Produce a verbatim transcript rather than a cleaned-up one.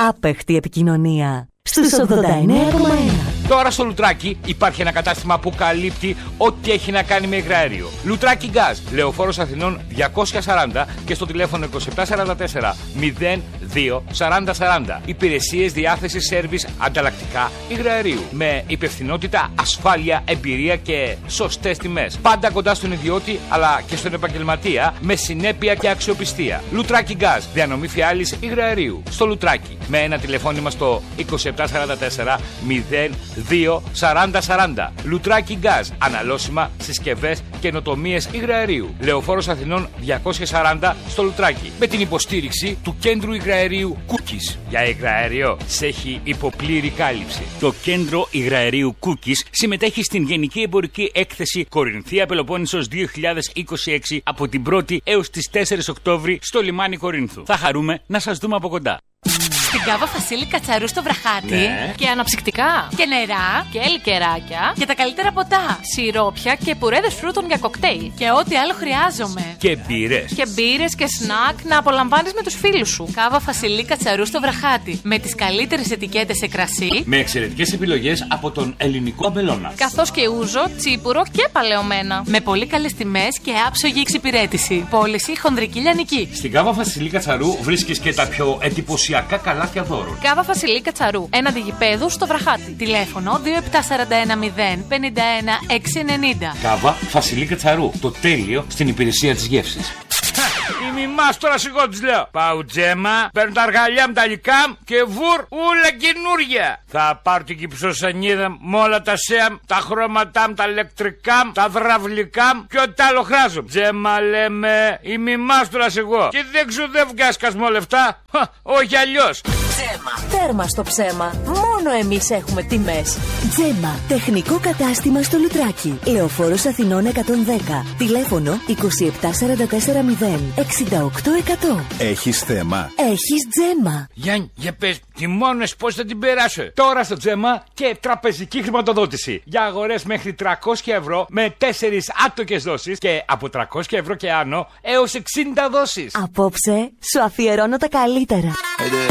Άπεχτη επικοινωνία στους ογδόντα εννέα κόμμα ένα. Τώρα στο Λουτράκι υπάρχει ένα κατάστημα που καλύπτει ό,τι έχει να κάνει με υγραέριο. Λουτράκι Gas, Λεωφόρος Αθηνών διακόσια σαράντα και στο τηλέφωνο είκοσι επτά σαράντα τέσσερα μηδέν δύο σαράντα σαράντα. Υπηρεσίες διάθεσης σέρβις ανταλλακτικά υγραερίου. Με υπευθυνότητα, ασφάλεια, εμπειρία και σωστές τιμές. Πάντα κοντά στον ιδιώτη αλλά και στον επαγγελματία με συνέπεια και αξιοπιστία. Λουτράκι Gas, διανομή φιάλης υγραερίου. Στο Λουτράκι με ένα τηλεφώνημα στο είκοσι επτά σαράντα τέσσερα μηδέν δύο σαράντα σαράντα. Λουτράκι Gas, αναλώσιμα, συσκευές, καινοτομίες υγραερίου. Λεωφόρος Αθηνών διακόσια σαράντα στο Λουτράκι. Με την υποστήριξη του κέντρου υγραερίου Cookies. Για υγραέριο σε έχει υποπλήρη κάλυψη. Το κέντρο υγραερίου Cookies συμμετέχει στην Γενική Εμπορική Έκθεση Κορινθία Πελοπόννησος δύο χιλιάδες είκοσι έξι από την πρώτη έως τις τέσσερις Οκτώβρη στο λιμάνι Κορίνθου. Θα χαρούμε να σας δούμε από κοντά. Στην Κάβα Φασίλη Κατσαρού στο Βραχάτι. Ναι. Και αναψυκτικά. Και νερά. Και λικεράκια. Και τα καλύτερα ποτά. Σιρόπια και πουρέδες φρούτων για κοκτέιλ. Και ό,τι άλλο χρειάζομαι. Και μπύρες. Και μπύρες και σνακ να απολαμβάνεις με τους φίλους σου. Κάβα Φασίλη Κατσαρού στο Βραχάτι. Με τις καλύτερες ετικέτες σε κρασί. Με εξαιρετικές επιλογές από τον ελληνικό αμπελώνα. Καθώς και ούζο, τσίπουρο και παλαιωμένα. Με πολύ καλές τιμές και άψογη εξυπηρέτηση. Πώληση χονδρική λιανική. Στην Κάβα Φασίλη Κατσαρού βρίσκεις και τα πιο εντυπωσιακά καλάθια δώρων. Κάβα Φασιλή Κατσαρού, έναντι γηπέδου στο Βραχάτι. Τηλέφωνο δύο επτά σαράντα ένα μηδέν πενήντα ένα εξακόσια ενενήντα. Κάβα Φασιλή Κατσαρού. Το τέλειο στην υπηρεσία της γεύσης. Η μιμάς τώρα σιγό της λέω. Πάω Τζέμα, παίρνω τα αργαλιά μου τα λικά και βουρ ούλα καινούρια. Θα πάρω την κυψοσανίδα με όλα τα σέαμ, τα χρώματά μου, τα ηλεκτρικά μου, τα δραυλικά μου και ό,τι άλλο χράζω. Τζέμα λέμε, η μιμάς τώρα σιγό. Και δεν ξουδεύω σκασμό λεφτά. Όχι αλλιώς. Τζέμα. Τέρμα στο ψέμα. Μόνο εμείς έχουμε τιμές. Τζέμα. Τεχνικό κατάστημα στο Λουτράκι. Λεωφόρος Αθηνών εκατόν δέκα. Τηλέφωνο είκοσι επτά σαράντα τέσσερα μηδέν εξήντα οκτώ εκατό. Έχεις θέμα? Έχεις Τζέμα. Γιάννη, για πες, τιμώνες πώς θα την περάσω. Τώρα στο Τζέμα και τραπεζική χρηματοδότηση. Για αγορές μέχρι τριακόσια ευρώ με τέσσερις άτοκες δόσεις και από τριακόσια ευρώ και άνω έως εξήντα δόσεις. Απόψε σου αφιερώνω τα καλύτερα. Hey there.